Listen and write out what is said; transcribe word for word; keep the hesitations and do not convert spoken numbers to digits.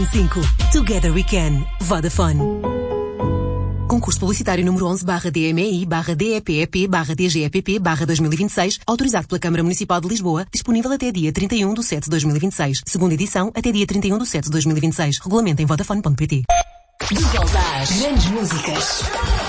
cinco. Together we can. Vodafone. Concurso publicitário número onze barra D M E I barra D E P E P barra D G E P P barra dois mil e vinte e seis, autorizado pela Câmara Municipal de Lisboa, disponível até dia trinta e um de setembro de dois mil e vinte e seis. Segunda edição até dia trinta e um de setembro de dois mil e vinte e seis. Regulamento em vodafone ponto pt. De volta às grandes músicas.